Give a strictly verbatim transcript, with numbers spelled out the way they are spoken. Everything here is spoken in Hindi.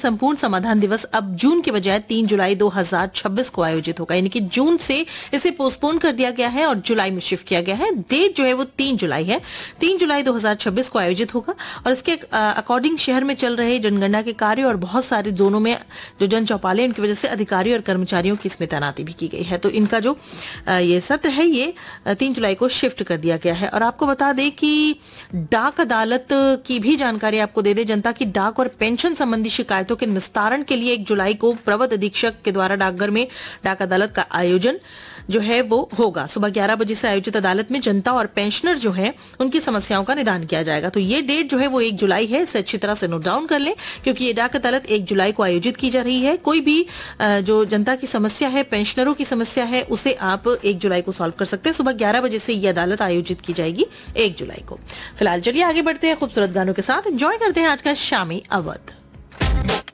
संपूर्ण समाधान दिवस अब जून के बजाय तीन जुलाई दो हजार छब्बीस को आयोजित होगा, यानी कि जून से इसे पोस्टपोन कर दिया गया है और जुलाई में शिफ्ट किया गया है। डेट जो है वो तीन जुलाई है, तीन जुलाई दो हजार छब्बीस को आयोजित होगा और इसके अकॉर्डिंग शहर में चल रहे जनगणना के कार्य और बहुत सारे जोनों में जो जन चौपाले इनकी वजह से अधिकारी और कर्मचारियों की इसमें तैनाती भी की गई है। तो इनका जो ये सत्र है ये तीन जुलाई को शिफ्ट कर दिया गया है। और आपको बता दें कि डाक अदालत की भी जानकारी आपको दे दे। जनता की डाक और पेंशन संबंधी शिकायतों के निस्तारण के लिए एक जुलाई को प्रवत अधीक्षक के द्वारा डाकघर में डाक अदालत का आयोजन जो है वो होगा। सुबह ग्यारह बजे से आयोजित अदालत में जनता और पेंशनर जो है उनकी समस्याओं का निदान किया जाएगा। तो ये डेट जो है वो एक जुलाई है, इसे अच्छी तरह से नोट डाउन कर लें क्योंकि ये डाक अदालत एक जुलाई को आयोजित की जा रही है। कोई भी जो जनता की समस्या है, पेंशनरों की समस्या है, उसे आप एक जुलाई को सॉल्व कर सकते हैं। सुबह ग्यारह बजे से ये अदालत आयोजित की जाएगी एक जुलाई को। फिलहाल चलिए आगे बढ़ते हैं खूबसूरत गानों के साथ, एंजॉय करते हैं आज का शामी अवध।